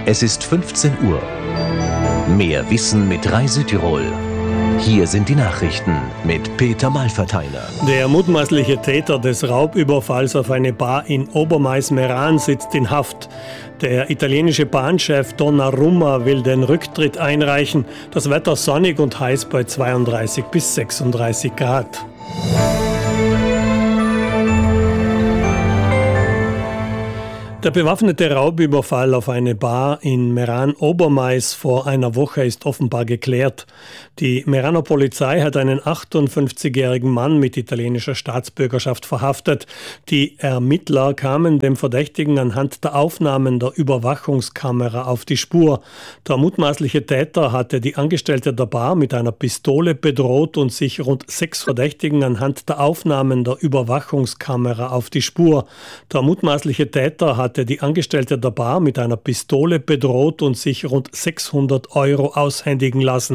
Es ist 15 Uhr. Mehr Wissen mit Reise-Tirol. Hier sind die Nachrichten mit Peter Malverteiler. Der mutmaßliche Täter des Raubüberfalls auf eine Bar in Obermais-Meran sitzt in Haft. Der italienische Bahnchef Donnarumma will den Rücktritt einreichen. Das Wetter sonnig und heiß bei 32 bis 36 Grad. Der bewaffnete Raubüberfall auf eine Bar in Meran-Obermais vor einer Woche ist offenbar geklärt. Die Meraner Polizei hat einen 58-jährigen Mann mit italienischer Staatsbürgerschaft verhaftet. Die Ermittler kamen dem Verdächtigen anhand der Aufnahmen der Überwachungskamera auf die Spur. Der mutmaßliche Täter hatte die Angestellte der Bar mit einer Pistole bedroht und sich rund 6 Verdächtigen anhand der Aufnahmen der Überwachungskamera auf die Spur. Der mutmaßliche Täter hatte die Angestellte der Bar mit einer Pistole bedroht und sich rund 600 € aushändigen lassen.